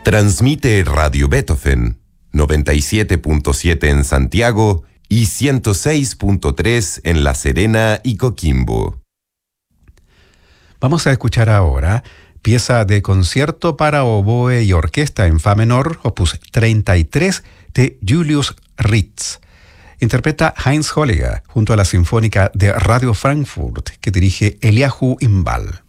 Transmite Radio Beethoven, 97.7 en Santiago y 106.3 en La Serena y Coquimbo. Vamos a escuchar ahora pieza de concierto para oboe y orquesta en fa menor, opus 33, de Julius Ritz. Interpreta Heinz Holliger junto a la Sinfónica de Radio Frankfurt, que dirige Eliahu Imbal.